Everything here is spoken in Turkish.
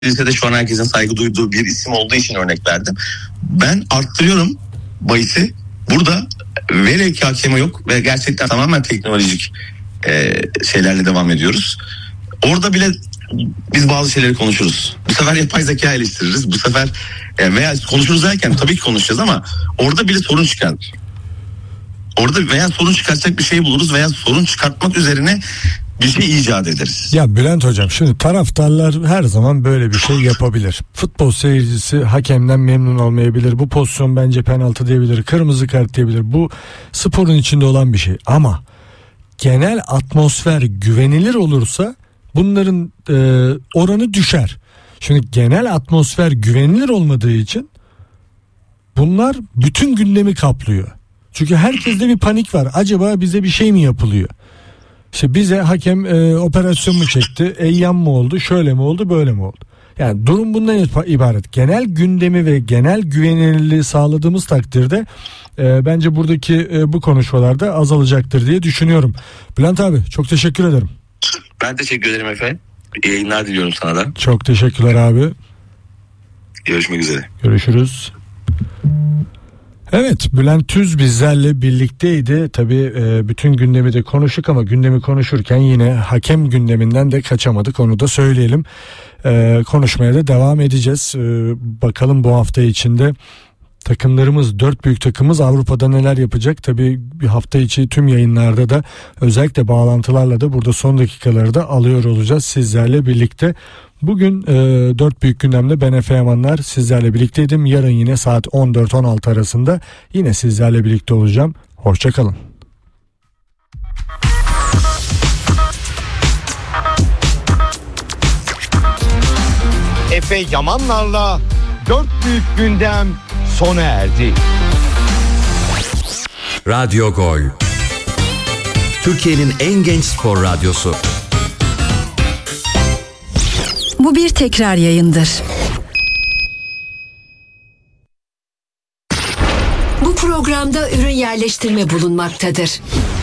lisede şu an herkesin saygı duyduğu bir isim olduğu için örnek verdim. Ben arttırıyorum bahisi. Burada velev ki hakeme yok ve gerçekten tamamen teknolojik şeylerle devam ediyoruz. Orada bile biz bazı şeyleri konuşuruz. Bu sefer yapay zeka eleştiririz. Bu sefer veya konuşuruz derken tabii ki konuşacağız ama orada bile sorun çıkar. Orada veya sorun çıkartacak bir şey buluruz veya sorun çıkartmak üzerine bir şey icat ederiz. Ya Bülent hocam, şimdi taraftarlar her zaman böyle bir şey yapabilir. Futbol seyircisi hakemden memnun olmayabilir. Bu pozisyon bence penaltı diyebilir, kırmızı kart diyebilir. Bu sporun içinde olan bir şey. Ama genel atmosfer güvenilir olursa bunların oranı düşer. Şimdi genel atmosfer güvenilir olmadığı için bunlar bütün gündemi kaplıyor. Çünkü herkeste bir panik var. Acaba bize bir şey mi yapılıyor? İşte bize hakem operasyon mu çekti, eyyam mı oldu, şöyle mi oldu, böyle mi oldu? Yani durum bundan ibaret. Genel gündemi ve genel güvenilirliği sağladığımız takdirde bence buradaki bu konuşmalarda azalacaktır diye düşünüyorum. Bülent abi, çok teşekkür ederim. Ben teşekkür ederim Efe. İyi yayınlar diliyorum sana da. Çok teşekkürler abi. Görüşmek üzere. Görüşürüz. Evet, Bülent Tüz bizlerle birlikteydi. Tabii bütün gündemi de konuştuk ama gündemi konuşurken yine hakem gündeminden de kaçamadık, onu da söyleyelim. Konuşmaya da devam edeceğiz. Bakalım bu hafta içinde takımlarımız, 4 büyük takımımız Avrupa'da neler yapacak? Tabii bir hafta içi tüm yayınlarda da özellikle bağlantılarla da burada son dakikaları da alıyor olacağız sizlerle birlikte. Bugün 4 büyük gündemde ben Efe Yamanlar sizlerle birlikteydim. Yarın yine saat 14-16 arasında yine sizlerle birlikte olacağım. Hoşçakalın. Efe Yamanlar'la 4 büyük gündem sona erdi. Radyo Gol, Türkiye'nin en genç spor radyosu. Bu bir tekrar yayındır. Bu programda ürün yerleştirme bulunmaktadır.